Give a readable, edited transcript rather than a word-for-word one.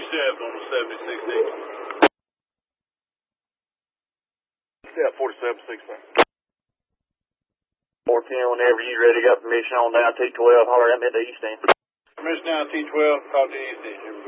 on the 76 inch. Yeah, 47-6. 410, whenever you're ready, got permission on down T12, holler at me at the east end. Permission down T12, call to the east end.